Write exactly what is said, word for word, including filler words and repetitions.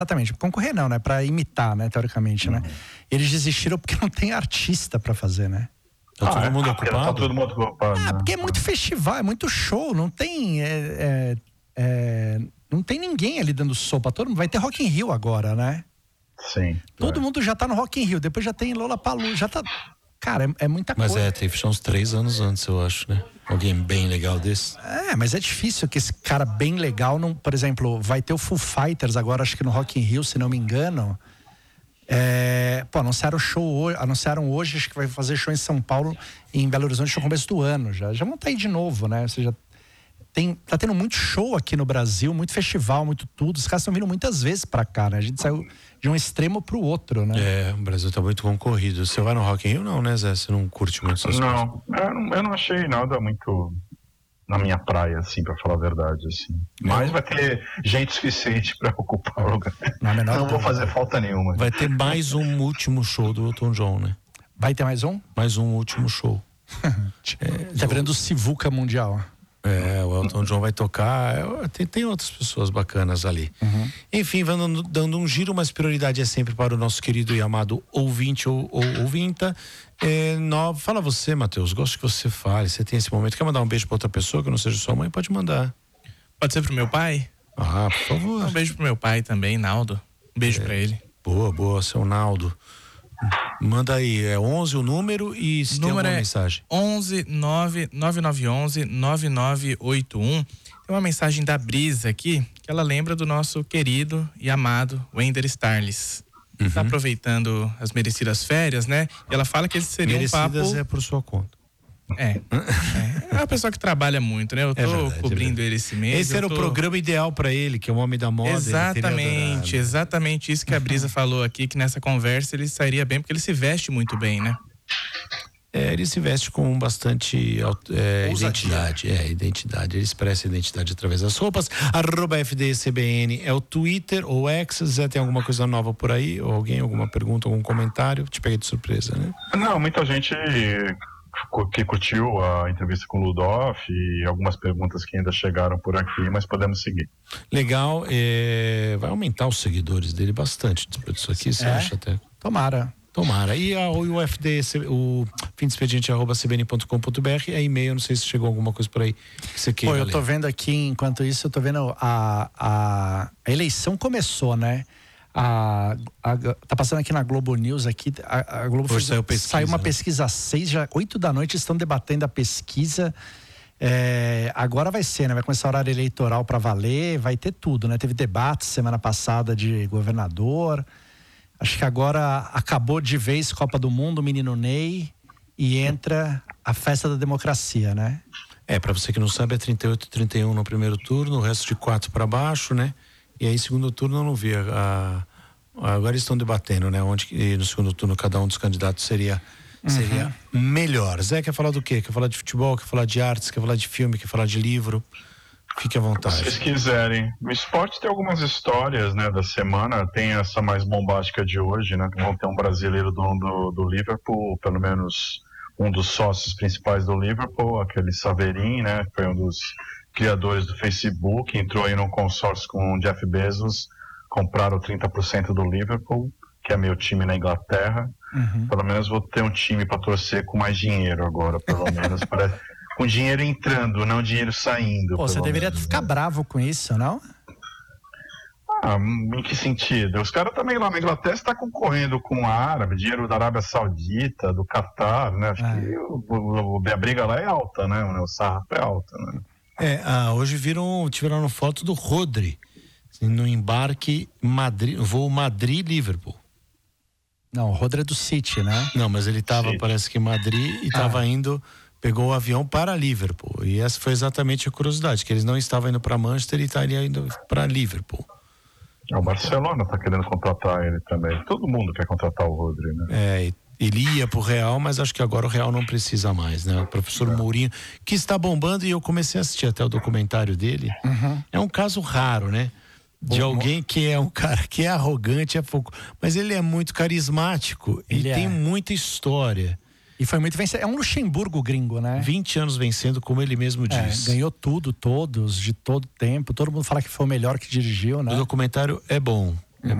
Exatamente, concorrer não, né? Pra imitar, né? Teoricamente, uhum. né? Eles desistiram porque não tem artista pra fazer, né? Tá todo ah, mundo é, ocupado? Tá todo mundo ocupado. Ah, né? porque é muito festival, é muito show, não tem... É, é, é, não tem ninguém ali dando sopa. Todo mundo vai ter Rock in Rio agora, né? Sim. Todo é. mundo já tá no Rock in Rio, depois já tem Lollapalooza, já tá... Cara, é, é muita mas coisa. Mas é, teve uns três anos antes, eu acho, né? Alguém bem legal desse. É, mas é difícil que esse cara bem legal, não, por exemplo, vai ter o Foo Fighters agora, acho que no Rock in Rio, se não me engano. É, pô, anunciaram show hoje, anunciaram hoje, acho que vai fazer show em São Paulo e em Belo Horizonte no começo do ano. Já, já vão estar aí de novo, né? Ou seja, tem, tá tendo muito show aqui no Brasil, muito festival, muito tudo. Os caras estão vindo muitas vezes pra cá, né? A gente saiu de um extremo pro outro, né? É, o Brasil tá muito concorrido. Você vai no Rock in Rio, não, né, Zé? Você não curte muito essas não, coisas? Não, eu não achei nada muito na minha praia, assim, pra falar a verdade, assim. Mas vai ter gente suficiente pra ocupar o lugar. Não, não vou tempo. fazer falta nenhuma. Vai ter mais um último show do Elton John, né? Vai ter mais um? Mais um último show. é, tá virando o Sivuca Mundial. É, o Elton John vai tocar, tem, tem outras pessoas bacanas ali. Uhum. Enfim, dando, dando um giro, mas prioridade é sempre para o nosso querido e amado ouvinte ou, ou ouvinta. É, no, fala você, Matheus, gosto que você fale, você tem esse momento. Quer mandar um beijo para outra pessoa que não seja sua mãe? Pode mandar. Pode ser pro meu pai? Ah, por favor. Um beijo pro meu pai também, Naldo. Um beijo é, para ele. Boa, boa, seu Naldo. Manda aí, é onze o número e se tem alguma é mensagem. onze nove nove nove um um nove nove oito um. Tem uma mensagem da Brisa aqui, que ela lembra do nosso querido e amado Wender Starles. Uhum. Tá aproveitando as merecidas férias, né? E ela fala que esse seria merecidas um papo... é por sua conta. É, é. É uma pessoa que trabalha muito, né? Eu tô é verdade, cobrindo é ele esse mês. Esse era tô... o programa ideal pra ele, que é o homem da moda. Exatamente, exatamente isso que a Brisa falou aqui, que nessa conversa ele sairia bem, porque ele se veste muito bem, né? É, ele se veste com bastante é, identidade. É, identidade. Ele expressa identidade através das roupas. Arroba F D C B N é o Twitter ou X. Zé, tem alguma coisa nova por aí? Ou alguém, alguma pergunta, algum comentário? Te peguei de surpresa, né? Não, muita gente que curtiu a entrevista com o Ludoff e algumas perguntas que ainda chegaram por aqui, mas podemos seguir. Legal, é, vai aumentar os seguidores dele bastante depois disso aqui, você é? acha até? Tomara. Tomara. E a, o F D, o fim de expediente arroba c b n ponto com ponto b r é e-mail, não sei se chegou alguma coisa por aí que você queira. Pô, eu ler. tô vendo aqui, enquanto isso, eu tô vendo a, a, a eleição começou, né? A, a, tá passando aqui na Globo News aqui, a, a Globo fez, saiu, pesquisa, saiu uma né? pesquisa às seis, já oito da noite estão debatendo a pesquisa. É, agora vai ser, né? Vai começar o horário eleitoral para valer, vai ter tudo, né? Teve debate semana passada de governador. Acho que agora acabou de vez Copa do Mundo, menino Ney, e entra a festa da democracia, né? É, pra você que não sabe, é trinta e oito, trinta e um no primeiro turno, o resto de quatro para baixo, né? E aí, segundo turno, eu não vi. A, a, agora eles estão debatendo, né? Onde e no segundo turno cada um dos candidatos seria, seria uhum. melhor. Zé, quer falar do quê? Quer falar de futebol, quer falar de artes, quer falar de filme, quer falar de livro? Fique à vontade. Se vocês quiserem. O esporte tem algumas histórias, né, da semana. Tem essa mais bombástica de hoje, né? Vão ter um brasileiro dono do, do Liverpool, pelo menos um dos sócios principais do Liverpool, aquele Saverin, né? Foi um dos criadores do Facebook, entrou aí num consórcio com o Jeff Bezos, compraram trinta por cento do Liverpool, que é meu time na Inglaterra. Uhum. Pelo menos vou ter um time para torcer com mais dinheiro agora, pelo menos. Parece... com dinheiro entrando, não dinheiro saindo. Pô, você deveria menos, ficar né? bravo com isso, não? Ah, em que sentido? Os caras também lá na Inglaterra estão concorrendo com a árabe, dinheiro da Arábia Saudita, do Catar, né? Acho é. que o, o, a briga lá é alta, né? O sarrafo é alta, né? É, ah, hoje viram, tiveram foto do Rodri no embarque Madrid, voo Madrid-Liverpool. Não, o Rodri é do City, né? Não, mas ele tava, City. parece que em Madrid e estava ah. indo, pegou o avião para Liverpool. E essa foi exatamente a curiosidade, que eles não estavam indo para Manchester e estariam indo para Liverpool. O Barcelona está querendo contratar ele também. Todo mundo quer contratar o Rodri, né? É, ele ia pro Real, mas acho que agora o Real não precisa mais, né? O professor é. Mourinho, que está bombando, e eu comecei a assistir até o documentário dele. Uhum. É um caso raro, né? De Bom, alguém que é um cara que é arrogante, é pouco, mas ele é muito carismático e tem é. muita história. E foi muito vencedor. É um Luxemburgo gringo, né? vinte anos vencendo, como ele mesmo diz. É, ganhou tudo, todos, de todo tempo. Todo mundo fala que foi o melhor que dirigiu, né? O documentário é bom.